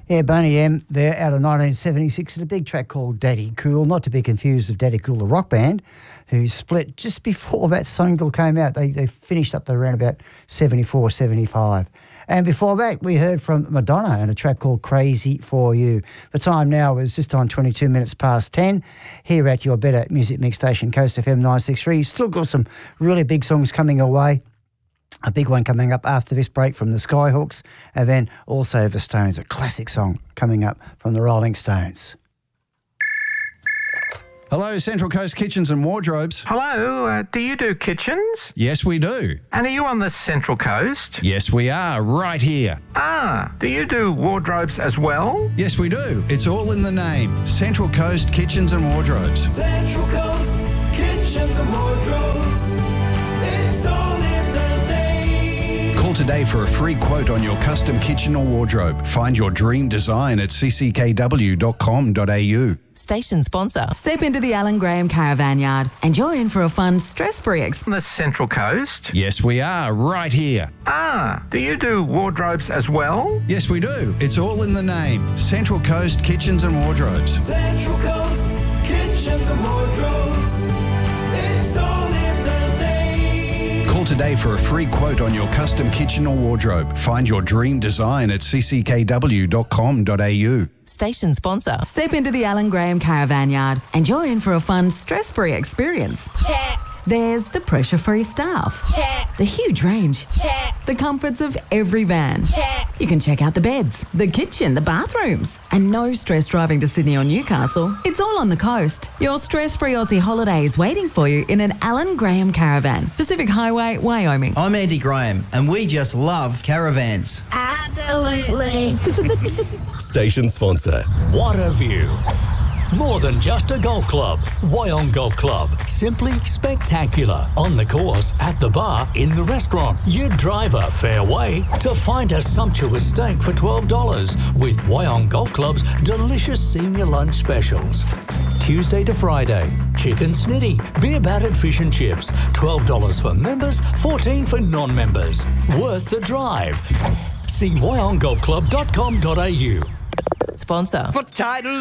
Yeah, Boney M, they're out of 1976 and a big track called Daddy Cool, not to be confused with Daddy Cool, the rock band, who split just before that single came out. They finished up around about 74, 75. And before that, we heard from Madonna and a track called Crazy For You. The time now is just on 22 minutes past 10 here at your Better Music Mix station, Coast FM 963. Still got some really big songs coming away. A big one coming up after this break from the Skyhawks, and then also the Stones, a classic song coming up from the Rolling Stones. Hello, Central Coast Kitchens and Wardrobes. Hello, do you do kitchens? Yes, we do. And are you on the Central Coast? Yes, we are, right here. Ah, do you do wardrobes as well? Yes, we do. It's all in the name. Central Coast Kitchens and Wardrobes. Central Coast Kitchens and Wardrobes. It's all in the name. Call today for a free quote on your custom kitchen or wardrobe. Find your dream design at cckw.com.au. Station sponsor. Step into the Alan Graham Caravan Yard and you're in for a fun, stress-free On the Central Coast? Yes, we are, right here. Ah, do you do wardrobes as well? Yes, we do. It's all in the name. Central Coast Kitchens and Wardrobes. Central Coast Kitchens and Wardrobes. It's all in the name. Call today for a free quote on your custom kitchen or wardrobe. Find your dream design at cckw.com.au. Station sponsor. Step into the Alan Graham Caravan Yard and you're in for a fun, stress-free experience. Check. There's the pressure-free staff. Check. The huge range. Check. The comforts of every van. Check. You can check out the beds, the kitchen, the bathrooms. And no stress driving to Sydney or Newcastle. It's all on the coast. Your stress-free Aussie holiday is waiting for you in an Alan Graham caravan. Pacific Highway, Wyoming. I'm Andy Graham, and we just love caravans. Absolutely. Station sponsor. What a view. More than just a golf club. Wyong Golf Club. Simply spectacular. On the course, at the bar, in the restaurant. You drive a fair way to find a sumptuous steak for $12 with Wyong Golf Club's delicious senior lunch specials. Tuesday to Friday, chicken snitty, beer battered fish and chips. $12 for members, $14 for non-members. Worth the drive. See wyonggolfclub.com.au. Sponsor. For title